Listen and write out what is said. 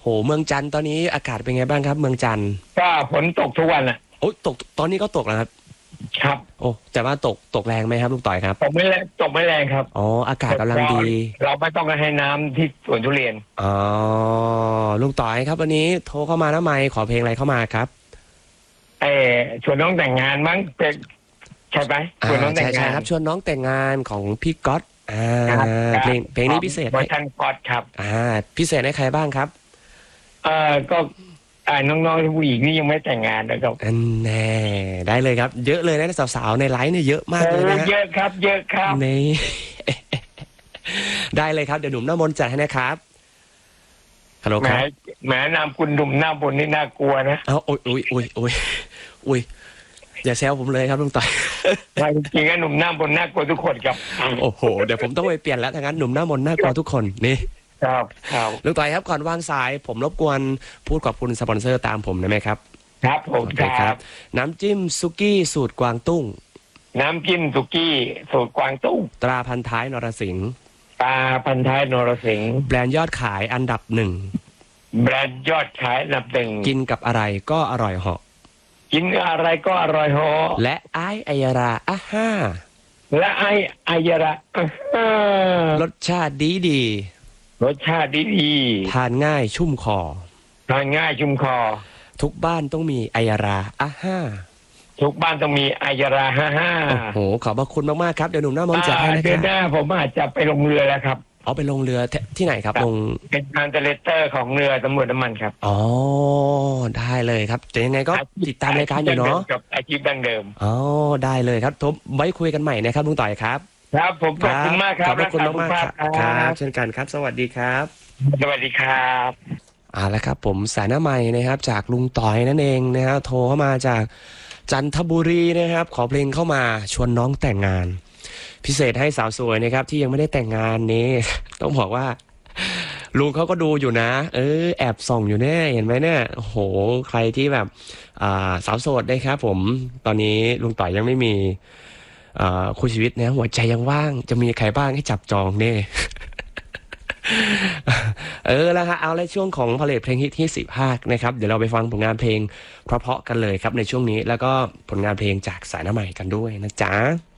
โหเมืองจันทร์ตอนนี้อากาศเป็นไงบ้างครับเมืองจันทร์ก็ฝนตกทุกวันอ่ะโอ้ตกตอนนี้ก็ตกแล้วครับครับโอ้แต่ว่าตกแรงไหมครับลุงต่อยครับตกไม่แรงครับอ๋ออากาศกำลังดีเราไม่ต้องให้น้ำที่สวนทุเรียนอ๋อลุงต่อยครับวันนี้โทรเข้ามาแล้วไม่ขอเพลงอะไรเข้ามาครับชวนน้องแต่งงานมั้งเป็นใช่ไหมชวนน้องแต่งงานใช่ครับชวนน้องแต่งงานของพี่ก๊อตเพลงนี้พิเศษเวอร์ชันก๊อตครับพิเศษให้ใครบ้างครับก็น้องๆผู้หญิงนี่ยังไม่แต่งงานนะครับแน่ได้เลยครับเยอะเลยนะสาวๆในไลฟ์เนี่ยเยอะมากเลยนะเยอะครับเยอะครับนี่ได้เลยครับเดี๋ยวหนุ่มหน้ามนต์จัดให้นะครับฮัลโหลครับแหมนามคุณหนุ่มหน้ามนต์นี่น่ากลัวนะโอ้ยอย่าแซวผมเลยครับลุงต่อยจริงๆหนุ่มหน้ามนต์น่ากลัวทุกคนครับโอ้โหเดี๋ยวผมต้องไปเปลี่ยนแล้วถ้างั้นหนุ่มหน้ามนต์น่ากลัวทุกคนนี่ครับลุงต่อยครับก่อนวางสายผมรบกวนพูดขอบคุณสปอนเซอร์ตามผมได้ไหมครับครับผมครับน้ำจิ้มซุกี้สูตรกวางตุ้งน้ำจิ้มสุกี้สูตรกวางตุ้งตราพันท้ายนรสิงห์ตราพันท้ายนรสิงห์แบรนด์ยอดขายอันดับ1 แบรนด์ยอดขายอันดับ1 กินกับอะไรก็อร่อยเหาะกินอะไรก็อร่อยเหาะและไออัยราและไออัยรารสชาติดีรสชาติดีทานง่ายชุ่มคอทานง่ายชุ่มคอทุกบ้านต้องมีอัยราทุกบ้านต้องมีอัยราโอ้โหขอบพระคุณมากๆครับเดี๋ยวหนุ่มหน้ามนต์จัดให้นะครับเดือนหน้าผมอาจจะไปลงเรือแล้วครับไปลงเรือที่ไหนครับลงเป็นทรานสเลเตอร์ของเรือตำรวจน้ำมันครับได้เลยครับแต่ยังไงก็ติดตามรายการอยู่เนาะกับอาชีพดั้งเดิมได้เลยครับทบไว้คุยกันใหม่นะครับลุงต่อยครับครับผมขอบคุณมากครับขอบคุณมากครับเช่นกันครับสวัสดีครับสวัสดีครับแล้วครับผมสายหน้าใหม่นะครับจากลุงต่อยนั่นเองนะครับโทรเข้ามาจากจันทบุรีนะครับขอเพลงเข้ามาชวนน้องแต่งงานพิเศษให้สาวสวยนะครับที่ยังไม่ได้แต่งงานนี้ต้องบอกว่าลุงเขาก็ดูอยู่นะแอบส่องอยู่แน่เห็นไหมเนี่ยโอ้โหใครที่แบบสาวโสดนะครับผมตอนนี้ลุงต่อยยังไม่มีคู่ชีวิตนะหัวใจยังว่างจะมีใครบ้างให้จับจองเนี่ยแล้วฮะเอาในช่วงของผลิตเพลงฮิตที่10 ภาคนะครับเดี๋ยวเราไปฟังผลงานเพลงเพราะๆกันเลยครับในช่วงนี้แล้วก็ผลงานเพลงจากสายหน้าใหม่กันด้วยนะจ๊ะ